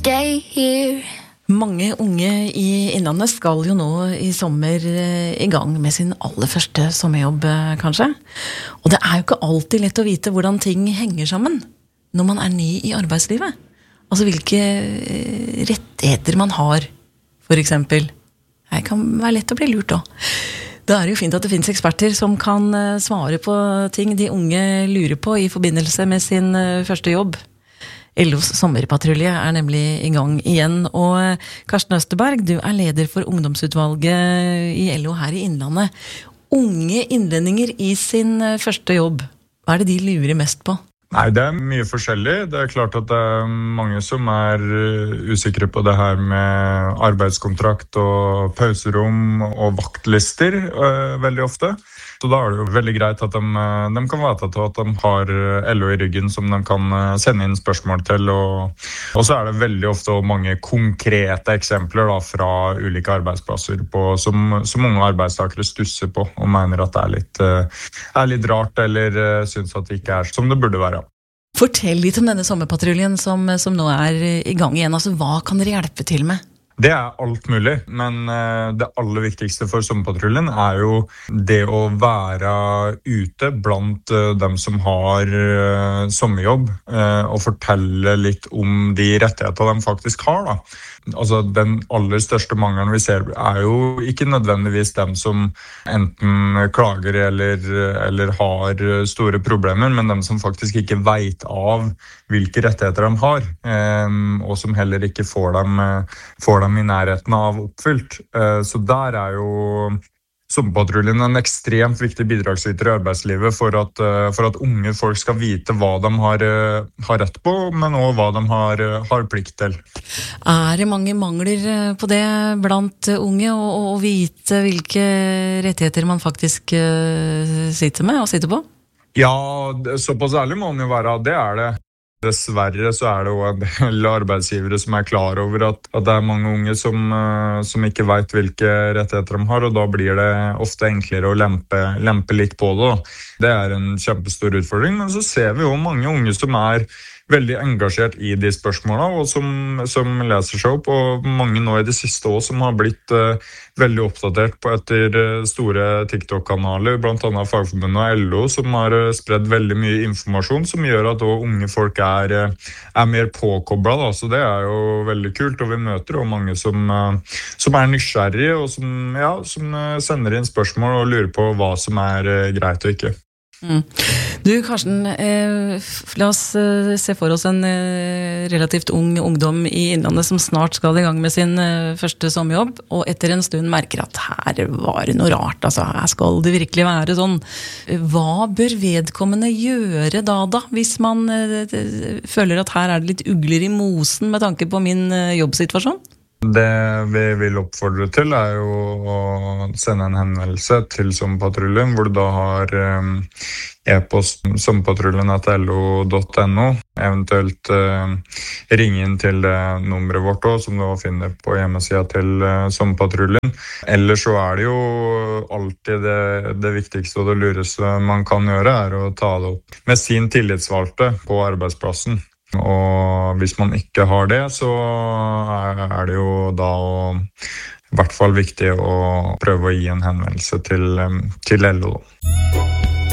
stay here. Mange unge i Innlandet skal jo nå i sommer i gang med sin aller første sommerjobb, kanskje. Og det jo ikke alltid lett å vite hvordan ting henger sammen når man ny i arbeidslivet. Altså hvilke rettigheter man har, for eksempel. Det kan være lett å bli lurt også. Da det jo fint at det finnes eksperter som kan svare på ting de unge lurer på i forbindelse med sin første jobb. LOs sommerpatrulje nemlig i gang igjen, og Karsten Østerberg, du leder for ungdomsutvalget i LO her i Innlandet. Unge innlendinger i sin første jobb, hva det de lurer mest på? Nei, det mye forskjellig. Det klart at det mange som usikre på det her med arbeidskontrakt og pauserom og vaktlister veldig ofte. Så da det jo veldig greit at de kan vite at de har LO i ryggen som de kan sende inn spørsmål til. Og så det veldig ofte mange konkrete eksempler da, fra ulike arbeidsplasser som mange arbeidstakere stusser på og mener at det litt rart eller synes at det ikke som det burde være. Fortell litt om denne sommerpatruljen som nå i gang igjen. Altså, hva kan dere hjelpe til med? Det alt mulig, men det aller viktigste for sommerpatruljen jo det å være ute blant dem som har sommerjobb og fortelle litt om de rettighetene de faktisk har da. Altså den aller største mangelen vi ser jo ikke nødvendigvis dem som enten klager eller har store problemer, men dem som faktisk ikke vet av hvilke rettigheter de har, og som heller ikke får dem i nærheten av oppfylt. Så der jo sommerpatruljen en ekstremt viktig bidragsyter i arbeidslivet for at unge folk skal vite hva de har rett på, men også hva de har plikt til. Det mange mangler på det blant unge å vite hvilke rettigheter man faktisk sitter med og sitter på? Ja, såpass ærlig må man jo være. Det det. Dessverre så det jo en del arbeidsgivere som klar over at det mange unge som ikke vet hvilke rettigheter de har, og da blir det ofte enklere å lempe litt på det. Det en kjempestor utfordring, men så ser vi jo mange unge som veldig engasjert i de spørsmålene, og som leser seg opp, og mange nå i det siste også som har blitt veldig oppdatert på etter store TikTok-kanaler, blant annet Fagforbundet og LO, som har spredd veldig mye informasjon, som gjør at også unge folk mer påkoblet, da. Så det jo veldig kult, og vi møter også mange som nysgjerrige, og som sender inn spørsmål og lurer på hva som greit og ikke. Du, Karsten, la oss se for oss en relativt ung ungdom i Innlandet som snart skal i gang med sin første sommerjobb, og etter en stund merker at her var det noe rart, altså her skal det virkelig være sånn. Hva bør vedkommende gjøre da, hvis man føler at her det litt ugler i mosen med tanke på min jobbsituasjon? Det vi vil oppfordre til jo å sende en henvendelse til sommerpatruljen, hvor du da har e-post sommerpatruljen@lo.no, eventuelt ringe inn til det nummeret vårt også, som du finner på hjemmesiden til sommerpatruljen. Ellers så det jo alltid det viktigste og det lureste man kan gjøre å ta det opp med sin tillitsvalgte på arbeidsplassen. Og hvis man ikke har det, så det jo da i hvert fall viktig å prøve å gi en henvendelse til LO.